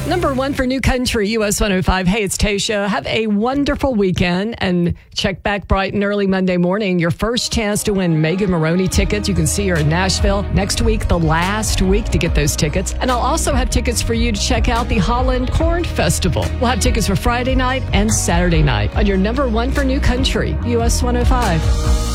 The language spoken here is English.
Number one for New Country, US 105. Hey, it's Tasha. Have a wonderful weekend and check back bright and early Monday morning. Your first chance to win Megan Maroney tickets. You can see her in Nashville next week, the last week to get those tickets. And I'll also have tickets for you to check out the Holland Corn Festival. We'll have tickets for Friday night and Saturday night on your number one for New Country, US 105.